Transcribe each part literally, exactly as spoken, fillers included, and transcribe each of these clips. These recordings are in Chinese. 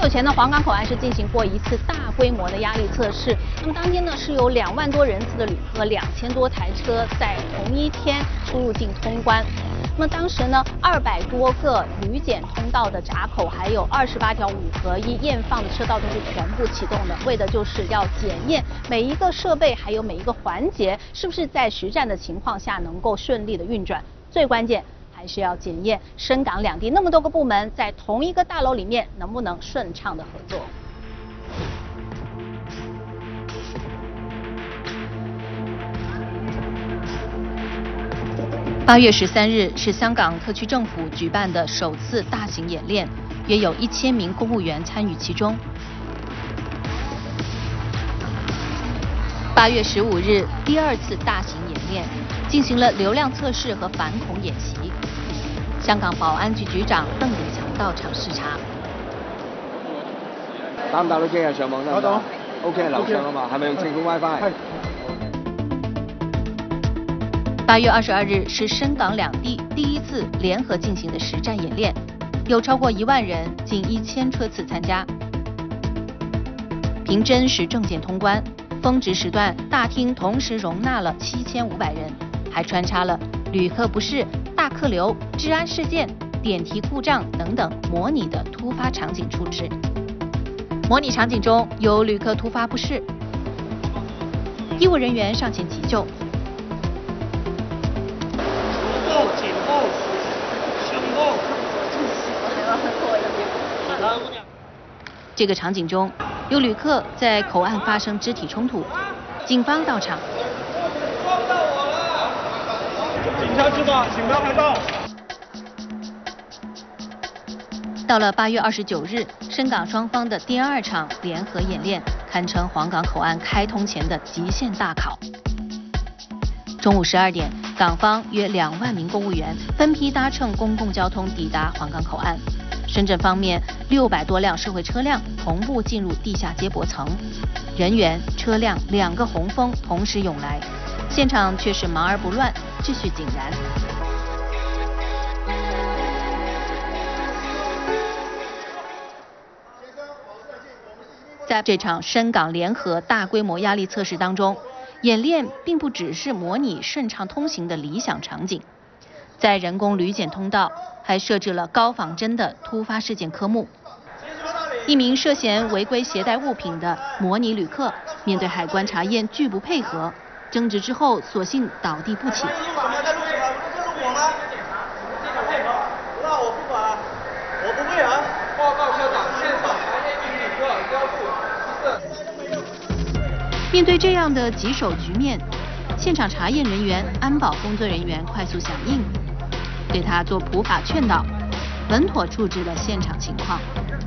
久前呢，黄港口岸是进行过一次大规模的压力测试。那么当天呢，是有两万多人次的旅客，两千多台车在同一天出入境通关。那么当时呢，二百多个旅检通道的闸口，还有二十八条五合一验放的车道都是全部启动的，为的就是要检验每一个设备还有每一个环节是不是在实战的情况下能够顺利的运转。最关键还是要检验深港两地那么多个部门在同一个大楼里面能不能顺畅的合作。八月十三日是香港特区政府举办的首次大型演练，约有一千名公务员参与其中。八月十五日，第二次大型演练进行了流量测试和反恐演习。香港保安局局長鄧炳強到場視察。 打唔打到機啊？上網得唔得 ？OK， 樓上啊嘛，係咪用政府 WiFi？ 八月二十二日是深港两地第一次联合进行的实战演练，有超过一万人，近一千车次参加。凭真实证件通关，峰值时段大厅同时容纳了七千五百人，还穿插了旅客不适、大客流、治安事件、电梯故障等等模拟的突发场景处置。模拟场景中有旅客突发不适，医务人员上前急救。 颈部、胸部。 这个场景中，有旅客在口岸发生肢体冲突，警方到场。 警察知道，警察还到。 到了八月二十九日，深港双方的第二场联合演练，堪称黄港口岸开通前的极限大考。中午十二点，港方约两万名公务员分批搭乘公共交通抵达黄港口岸。深圳方面，六百多辆社会车辆同步进入地下接驳层，人员、车辆两个洪峰同时涌来，现场却是忙而不乱，秩序井然。在这场深港联合大规模压力测试当中，演练并不只是模拟顺畅通行的理想场景，在人工旅检通道还设置了高仿真的突发事件科目。一名涉嫌违规携带物品的模拟旅客，面对海关查验拒不配合，争执之后索性倒地不起。 那我不管，我不会啊！报告校长，现场查验一名旅客腰部面对这样的棘手局面，现场查验人员、安保工作人员快速响应，对他做普法劝导，稳妥处置了现场情况。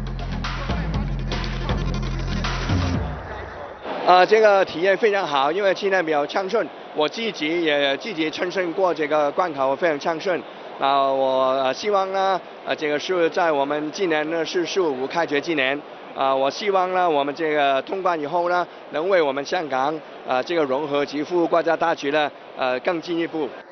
呃，这个体验非常好，因为现在比较畅顺，我自己也自己亲身过这个关口，非常畅顺。啊、呃，我、呃、希望呢，呃，这个是在我们今年呢是十五开学今年。啊、呃，我希望呢，我们这个通关以后呢，能为我们香港啊、呃、这个融合及服务国家大局呢，呃更进一步。